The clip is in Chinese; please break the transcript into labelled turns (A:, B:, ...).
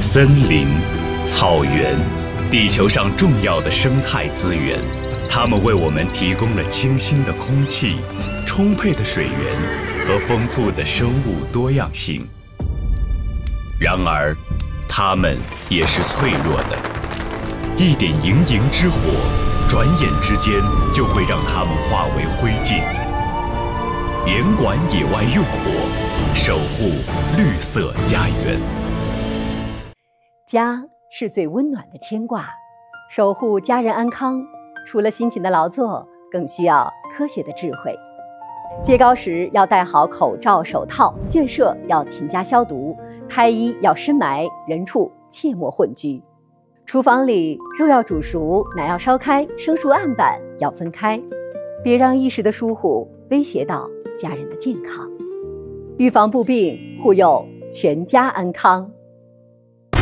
A: 森林、草原，地球上重要的生态资源，它们为我们提供了清新的空气、充沛的水源和丰富的生物多样性。然而，它们也是脆弱的，一点营营之火，转眼之间就会让它们化为灰烬。严管野外用火，守护绿色家园。
B: 家是最温暖的牵挂，守护家人安康，除了辛勤的劳作，更需要科学的智慧。揭高时要戴好口罩、手套，圈舍要勤加消毒，胎衣要深埋，人畜切莫混居。厨房里肉要煮熟，奶要烧开，生熟案板要分开，别让一时的疏忽威胁到家人的健康。预防不病，护佑全家安康。